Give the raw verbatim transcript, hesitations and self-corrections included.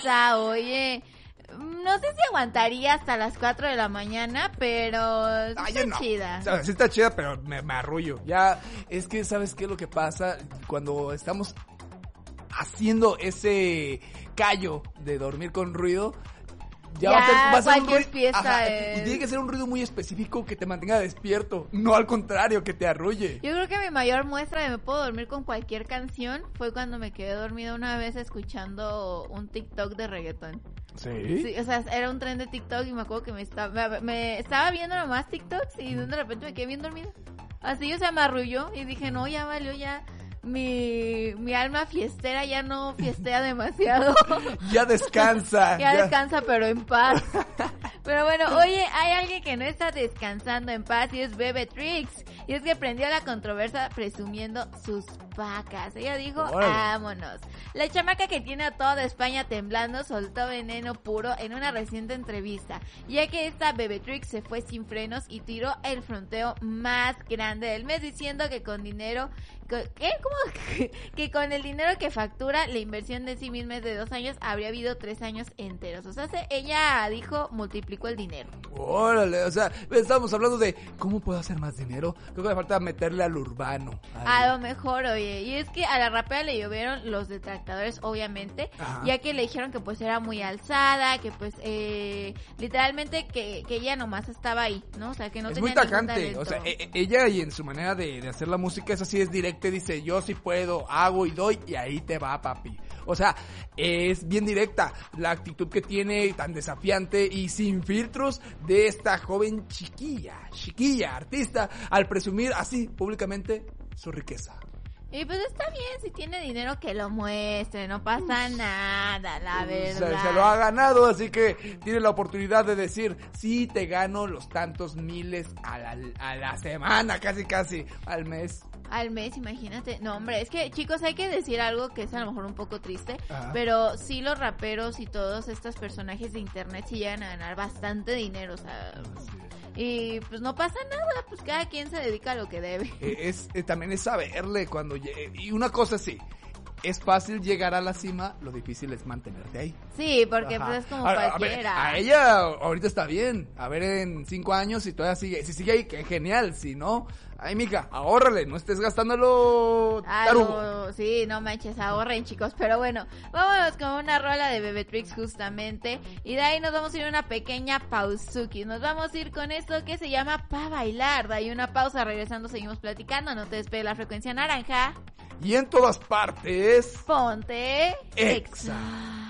pasa, oye. No sé si aguantaría hasta las cuatro de la mañana, pero ah, está no. chida. O sea, sí está chida, pero me, me arrullo. Ya, es que, ¿sabes qué es lo que pasa? Cuando estamos haciendo ese callo de dormir con ruido, ya, ya va a, ter, va a ser un cualquier ruido, fiesta ajá, es... y tiene que ser un ruido muy específico que te mantenga despierto, no al contrario, que te arrulle. Yo creo que mi mayor muestra de me puedo dormir con cualquier canción fue cuando me quedé dormida una vez escuchando un TikTok de reggaetón. ¿Sí? Sí, o sea, era un tren de TikTok y me acuerdo que me estaba, me, me estaba viendo nomás TikToks y de repente me quedé bien dormida. Así, o sea, me arrulló y dije, no, ya valió, ya... Mi, mi alma fiestera ya no fiestea demasiado. Ya descansa. ya, ya descansa, pero en paz. Pero bueno, oye, hay alguien que no está descansando en paz y es Bebetrix. Y es que prendió la controversia presumiendo sus vacas. Ella dijo, ¡órale! Vámonos. La chamaca que tiene a toda España temblando soltó veneno puro en una reciente entrevista, ya que esta Bebetrix se fue sin frenos y tiró el fronteo más grande del mes, diciendo que con dinero... ¿Qué? ¿Cómo? Que con el dinero que factura, la inversión de sí misma es de dos años, habría habido tres años enteros. O sea, se, ella dijo, multiplicó el dinero. Órale, o sea, estábamos hablando de cómo puedo hacer más dinero. Creo que me falta meterle al urbano. A lo mejor, oye, y es que a la rapera le llovieron los detractores, obviamente, ajá, ya que le dijeron que pues era muy alzada, que pues eh, literalmente que, que ella nomás estaba ahí, ¿no? O sea, que no es tenía muy tajante, talento. o sea, e- ella y en su manera de, de hacer la música es así, es directa, dice, yo sí puedo, hago y doy, y ahí te va, papi. O sea, es bien directa la actitud que tiene, tan desafiante y sin filtros de esta joven chiquilla, chiquilla, artista, al presumir así públicamente su riqueza. Y pues está bien, si tiene dinero que lo muestre, no pasa nada, la verdad. Se, se lo ha ganado, así que tiene la oportunidad de decir, sí, te gano los tantos miles a la, a la semana, casi casi, al mes. Al mes, imagínate. No, hombre, es que, chicos, hay que decir algo que es a lo mejor un poco triste, Ajá, pero sí los raperos y todos estos personajes de internet sí llegan a ganar bastante dinero, o sea... Y pues no pasa nada, pues cada quien se dedica a lo que debe. Es, es también es saberle cuando llegue. Y una cosa sí, es fácil llegar a la cima, lo difícil es mantenerte ahí. Sí, porque Ajá. pues es como a, cualquiera. A, ver, a ella ahorita está bien, a ver en cinco años si todavía sigue, si sigue ahí, que genial, si no, ay mija, ahórrale, no estés gastándolo tarugo. Ah, sí, no manches, ahorren chicos, pero bueno, vámonos con una rola de Bebetrix justamente, y de ahí nos vamos a ir a una pequeña pausuki, nos vamos a ir con esto que se llama Pa' Bailar, de ahí una pausa, regresando seguimos platicando, no te despegue la frecuencia naranja. Y en todas partes, Ponte Exa.